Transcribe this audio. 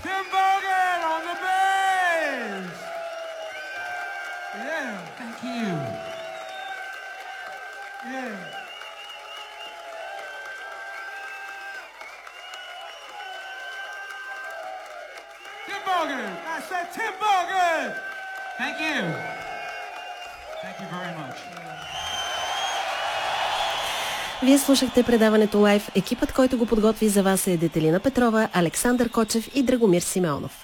Tim Bogan on the bass. Yeah. Thank you. Yeah. Tim Bogan. I said Tim Bogan. Thank you. Thank you very much. Вие слушахте предаването Лайв. Екипът, който го подготви за вас е Детелина Петрова, Александър Кочев и Драгомир Симеонов.